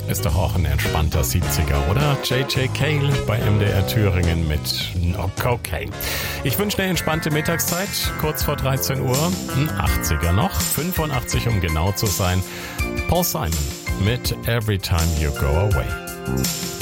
Ist doch auch ein entspannter 70er, oder? J.J. Cale bei MDR Thüringen mit No Cocaine. Ich wünsche eine entspannte Mittagszeit, kurz vor 13 Uhr. Ein 80er noch, 85 um genau zu sein. Paul Simon mit Every Time You Go Away.